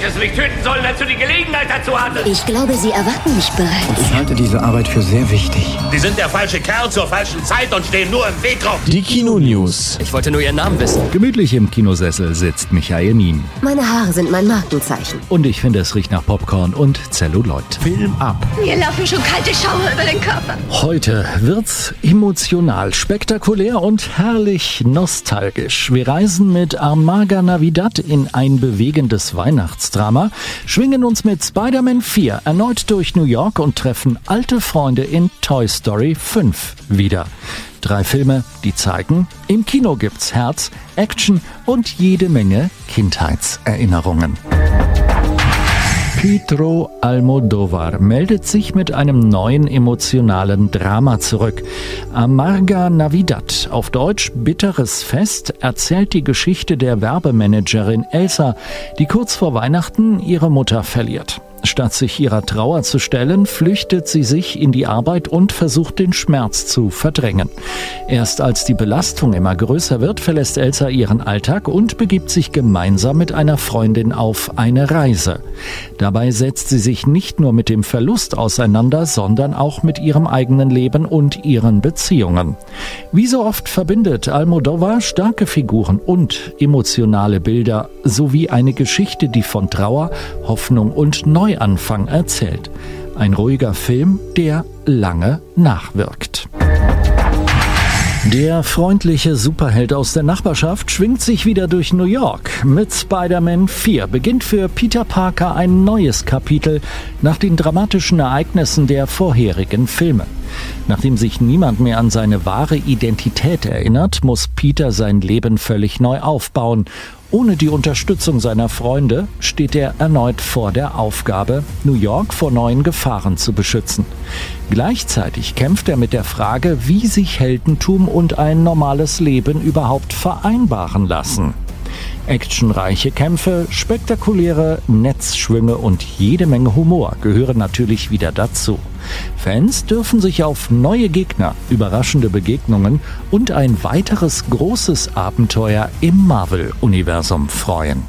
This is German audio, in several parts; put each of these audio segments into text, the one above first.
Hättest du mich töten sollen, als du die Gelegenheit dazu hattest. Ich glaube, Sie erwarten mich bereits. Ich halte diese Arbeit für sehr wichtig. Sie sind der falsche Kerl zur falschen Zeit und stehen nur im Weg rum. Die Kino-News. Ich wollte nur Ihren Namen wissen. Gemütlich im Kinosessel sitzt Michael Mien. Meine Haare sind mein Markenzeichen. Und ich finde, es riecht nach Popcorn und Zelluloid. Film ab. Mir laufen schon kalte Schauer über den Körper. Heute wird's emotional, spektakulär und herrlich nostalgisch. Wir reisen mit Amarga Navidad in ein bewegendes Weihnachtsdrama, schwingen uns mit Spider-Man 4 erneut durch New York und treffen alte Freunde in Toy Story 5 wieder. 3 Filme, die zeigen, im Kino gibt's Herz, Action und jede Menge Kindheitserinnerungen. Pedro Almodóvar meldet sich mit einem neuen emotionalen Drama zurück. Amarga Navidad, auf Deutsch Bitteres Fest, erzählt die Geschichte der Werbemanagerin Elsa, die kurz vor Weihnachten ihre Mutter verliert. Statt sich ihrer Trauer zu stellen, flüchtet sie sich in die Arbeit und versucht, den Schmerz zu verdrängen. Erst als die Belastung immer größer wird, verlässt Elsa ihren Alltag und begibt sich gemeinsam mit einer Freundin auf eine Reise. Dabei setzt sie sich nicht nur mit dem Verlust auseinander, sondern auch mit ihrem eigenen Leben und ihren Beziehungen. Wie so oft verbindet Almodóvar starke Figuren und emotionale Bilder sowie eine Geschichte, die von Trauer, Hoffnung und Neuanfang erzählt. Ein ruhiger Film, der lange nachwirkt. Der freundliche Superheld aus der Nachbarschaft schwingt sich wieder durch New York. Mit Spider-Man 4 beginnt für Peter Parker ein neues Kapitel nach den dramatischen Ereignissen der vorherigen Filme. Nachdem sich niemand mehr an seine wahre Identität erinnert, muss Peter sein Leben völlig neu aufbauen. Ohne die Unterstützung seiner Freunde steht er erneut vor der Aufgabe, New York vor neuen Gefahren zu beschützen. Gleichzeitig kämpft er mit der Frage, wie sich Heldentum und ein normales Leben überhaupt vereinbaren lassen. Actionreiche Kämpfe, spektakuläre Netzschwünge und jede Menge Humor gehören natürlich wieder dazu. Fans dürfen sich auf neue Gegner, überraschende Begegnungen und ein weiteres großes Abenteuer im Marvel-Universum freuen.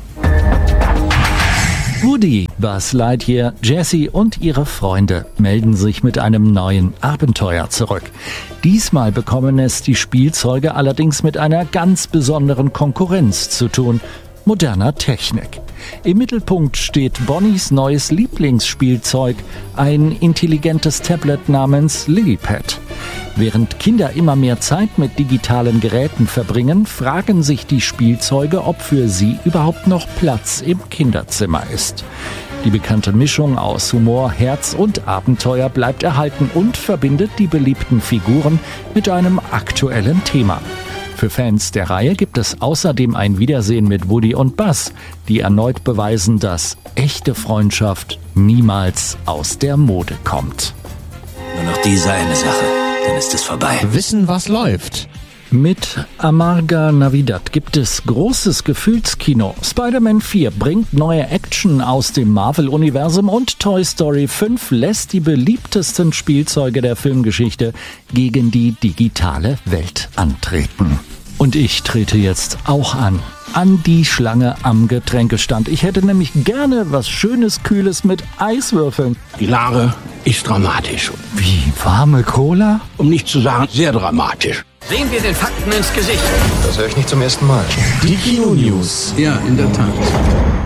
Woody, Buzz Lightyear, Jessie und ihre Freunde melden sich mit einem neuen Abenteuer zurück. Diesmal bekommen es die Spielzeuge allerdings mit einer ganz besonderen Konkurrenz zu tun: moderner Technik. Im Mittelpunkt steht Bonnies neues Lieblingsspielzeug, ein intelligentes Tablet namens Lilypad. Während Kinder immer mehr Zeit mit digitalen Geräten verbringen, fragen sich die Spielzeuge, ob für sie überhaupt noch Platz im Kinderzimmer ist. Die bekannte Mischung aus Humor, Herz und Abenteuer bleibt erhalten und verbindet die beliebten Figuren mit einem aktuellen Thema. Für Fans der Reihe gibt es außerdem ein Wiedersehen mit Woody und Buzz, die erneut beweisen, dass echte Freundschaft niemals aus der Mode kommt. Nur noch diese eine Sache, dann ist es vorbei. Wissen, was läuft. Mit Amarga Navidad gibt es großes Gefühlskino. Spider-Man 4 bringt neue Action aus dem Marvel-Universum und Toy Story 5 lässt die beliebtesten Spielzeuge der Filmgeschichte gegen die digitale Welt antreten. Und ich trete jetzt auch an die Schlange am Getränkestand. Ich hätte nämlich gerne was Schönes, Kühles mit Eiswürfeln. Die Lage ist dramatisch. Wie, warme Cola? Um nicht zu sagen, sehr dramatisch. Sehen wir den Fakten ins Gesicht. Das höre ich nicht zum ersten Mal. Die Kino-News. Ja, in der Tat.